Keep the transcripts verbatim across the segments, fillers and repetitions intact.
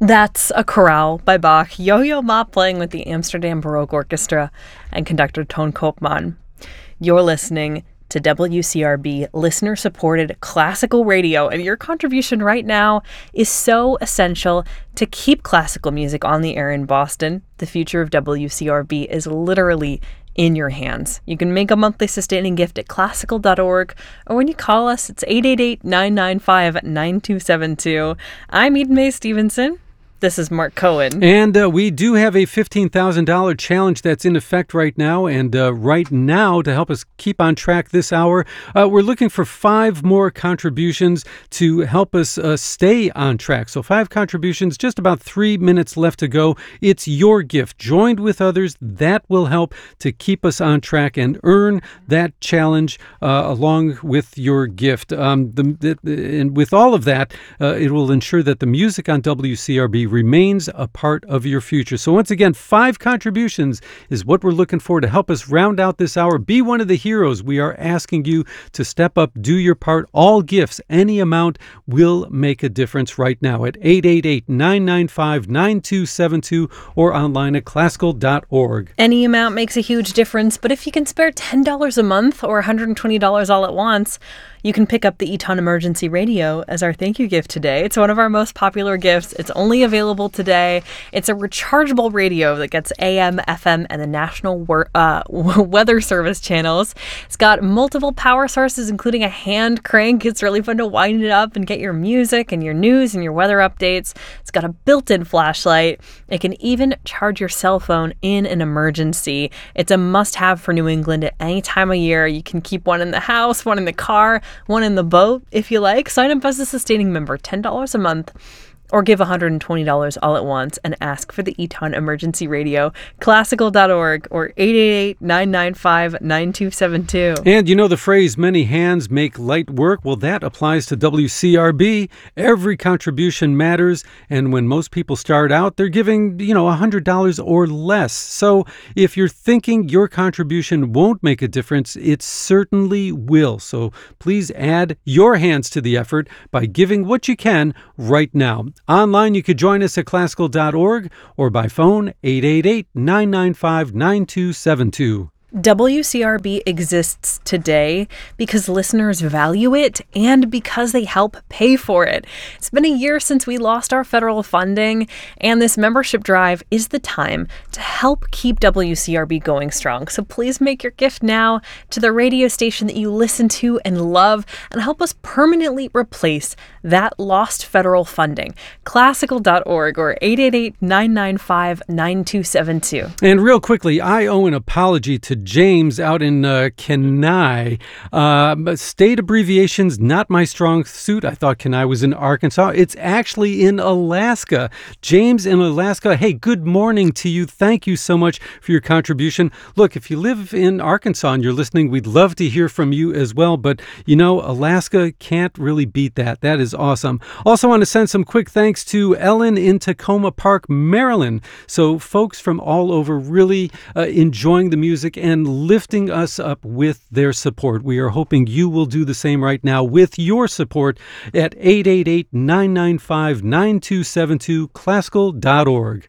That's a chorale by Bach, Yo-Yo Ma playing with the Amsterdam Baroque Orchestra and conductor Toon Koopman. You're listening to W C R B, listener-supported classical radio, and your contribution right now is so essential to keep classical music on the air in Boston. The future of W C R B is literally in your hands. You can make a monthly sustaining gift at classical dot org, or when you call us, it's eight eight eight, nine nine five, nine two seven two. I'm Eden Mae Stevenson. This is Mark Cohen. And uh, we do have a fifteen thousand dollars challenge that's in effect right now. And uh, right now, to help us keep on track this hour, uh, we're looking for five more contributions to help us uh, stay on track. So five contributions, just about three minutes left to go. It's your gift, joined with others. That will help to keep us on track and earn that challenge uh, along with your gift. Um, the, the, and with all of that, uh, it will ensure that the music on W C R B remains a part of your future. So once again, five contributions is what we're looking for to help us round out this hour. Be one of the heroes. We are asking you to step up, do your part. All gifts, any amount, will make a difference right now at eight eight eight, nine nine five, nine two seven two or online at classical dot org. Any amount makes a huge difference, but if you can spare ten dollars a month or one hundred twenty dollars all at once, you can pick up the Eton Emergency Radio as our thank you gift today. It's one of our most popular gifts. It's only available today. It's a rechargeable radio that gets A M, F M, and the National Wor- uh, Weather Service channels. It's got multiple power sources, including a hand crank. It's really fun to wind it up and get your music and your news and your weather updates. It's got a built-in flashlight. It can even charge your cell phone in an emergency. It's a must-have for New England at any time of year. You can keep one in the house, one in the car, one in the boat, if you like. Sign up as a sustaining member, ten dollars a month, or give one hundred twenty dollars all at once and ask for the Eton Emergency Radio, classical dot org, or eight eight eight, nine nine five, nine two seven two. And you know the phrase, many hands make light work? Well, that applies to W C R B. Every contribution matters, and when most people start out, they're giving, you know, one hundred dollars or less. So if you're thinking your contribution won't make a difference, it certainly will. So please add your hands to the effort by giving what you can right now. Online, you could join us at classical dot org or by phone, eight eight eight, nine nine five, nine two seven two. W C R B exists today because listeners value it and because they help pay for it. It's been a year since we lost our federal funding, and this membership drive is the time to help keep W C R B going strong. So please make your gift now to the radio station that you listen to and love and help us permanently replace that lost federal funding. classical dot org or eight eight eight, nine nine five, nine two seven two. And real quickly, I owe an apology to James out in uh, Kenai. Uh, state abbreviations, not my strong suit. I thought Kenai was in Arkansas. It's actually in Alaska. James in Alaska, hey, good morning to you. Thank you so much for your contribution. Look, if you live in Arkansas and you're listening, we'd love to hear from you as well. But, you know, Alaska can't really beat that. That is awesome. Also want to send some quick thanks to Ellen in Tacoma Park, Maryland. So folks from all over really uh, enjoying the music and and lifting us up with their support. We are hoping you will do the same right now with your support at eight eight eight, nine nine five, nine two seven two, classical dot org.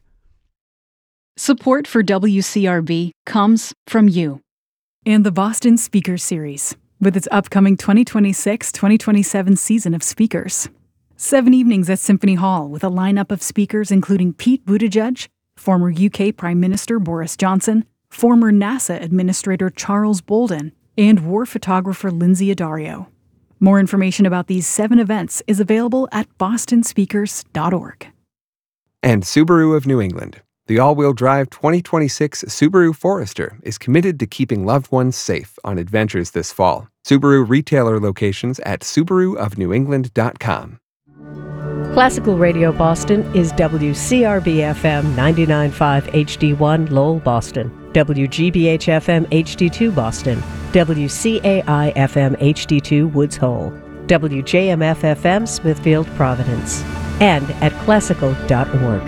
Support for W C R B comes from you. And the Boston Speakers Series, with its upcoming twenty twenty-six twenty twenty-seven season of speakers. Seven evenings at Symphony Hall with a lineup of speakers including Pete Buttigieg, former U K Prime Minister Boris Johnson, former NASA Administrator Charles Bolden, and war photographer Lindsay Addario. More information about these seven events is available at boston speakers dot org. And Subaru of New England. The all-wheel drive twenty twenty-six Subaru Forester is committed to keeping loved ones safe on adventures this fall. Subaru retailer locations at subaru of new england dot com. Classical Radio Boston is W C R B F M ninety-nine point five H D one Lowell, Boston, W G B H F M H D two Boston, W C A I F M H D two Woods Hole, W J M F F M Smithfield, Providence, and at classical dot org.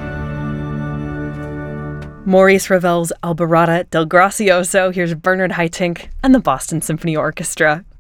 Maurice Ravel's Alborada del Gracioso. Here's Bernard Haitink and the Boston Symphony Orchestra.